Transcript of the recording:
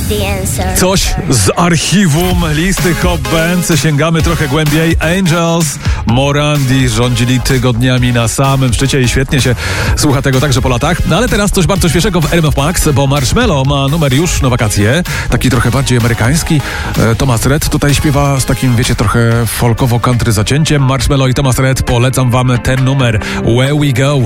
Coś z archiwum listy Hot Band. Sięgamy trochę głębiej. Angels, Morandi rządzili tygodniami na samym szczycie i świetnie się słucha tego także po latach. No ale teraz coś bardzo świeżego w RMF Max, bo Marshmello ma numer już na wakacje. Taki trochę bardziej amerykański. Thomas Rhett tutaj śpiewa z takim, wiecie, trochę folkowo-country zacięciem. Marshmello i Thomas Rhett, polecam wam ten numer. Where We Go.